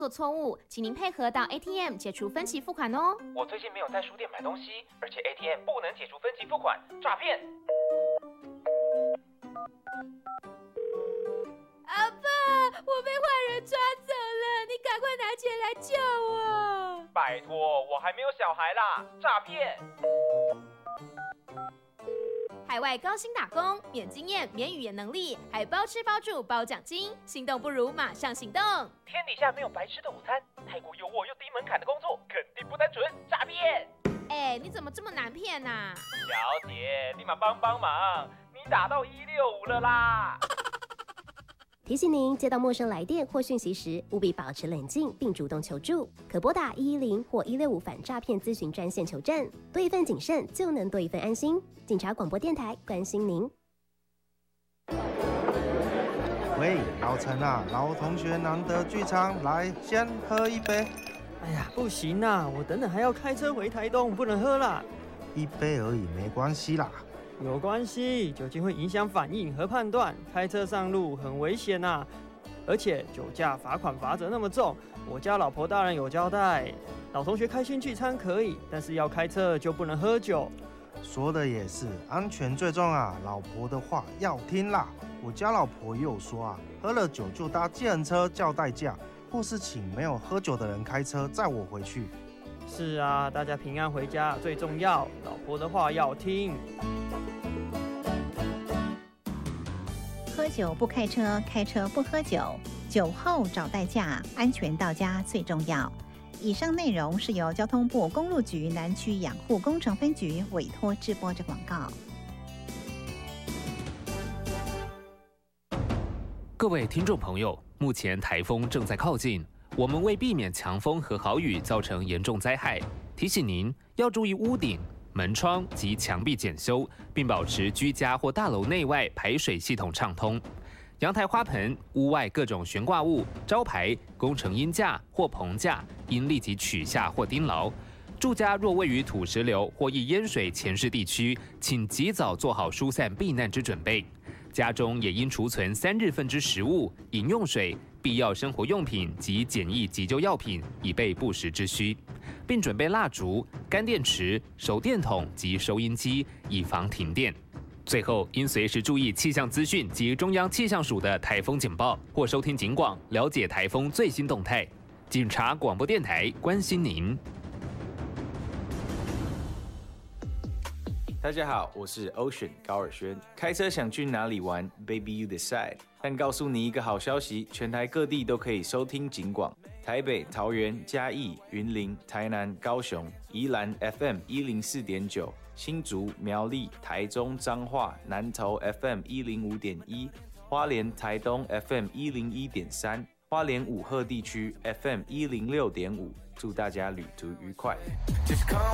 做错误，请您配合到 ATM 解除分期付款哦。 我最近没有在书店买东西，而且 ATM 不能解除分期付款，诈骗！ 阿爸，我被坏人抓走了，你赶快拿钱来救我！ 拜托，我还没有小孩啦，诈骗！ 海外高薪打工，免经验、免语言能力，还包吃包住包奖金，心动不如马上行动！ 天底下没有白吃的午餐，泰国有我又低门槛的工作，肯定不单纯，诈骗！ 哎，你怎么这么难骗啊？ 小姐，立马帮忙，你打到165了啦！ 提醒您，接到陌生来电或讯息时，务必保持冷静并主动求助，可拨打110或165反诈骗咨询专线求证。多一份谨慎，就能多一份安心。警察广播电台关心您。 喂，老陈啊，老同学难得聚餐，来先喝一杯。 哎呀，不行啊，我等等还要开车回台东，不能喝啦。 一杯而已，没关系啦。 有关系，酒精会影响反应和判断，开车上路很危险啊！而且酒驾罚款罚则那么重，我家老婆大人有交代，老同学开心聚餐可以，但是要开车就不能喝酒。 说的也是，安全最重啊，老婆的话要听啦。我家老婆也有说啊，喝了酒就搭计程车叫代驾，或是请没有喝酒的人开车载我回去。 是啊，大家平安回家最重要，老婆的话要听。 喝酒不开车，开车不喝酒，酒后找代驾，安全到家最重要。以上内容是由交通部公路局南区养护工程分局委托制播的广告。 各位听众朋友，目前台风正在靠近，我们为避免强风和豪雨造成严重灾害，提醒您要注意屋顶、门窗及墙壁检修，并保持居家或大楼内外排水系统畅通。阳台花盆、屋外各种悬挂物、招牌、工程鹰架或棚架应立即取下或钉牢。住家若位于土石流或易淹水前势地区，请及早做好疏散避难之准备。家中也应储存3日份之食物、饮用水、必要生活用品及简易急救药品，以备不时之需，并准备蜡烛、干电池、手电筒及收音机，以防停电。最后，应随时注意气象资讯及中央气象署的台风警报，或收听警广，了解台风最新动态。警察广播电台关心您。 大家好，我是 Ocean 高尔宣。开车想去哪里玩 ？Baby you decide。但告诉你一个好消息，全台各地都可以收听警广。台北、桃园、嘉义、云林、台南、高雄、宜兰 FM 104.9，新竹、苗栗、台中、彰化、南投 FM 105.1，花莲、台东 FM 101.3，花莲武鹤地区 FM 106.5。祝大家旅途愉快。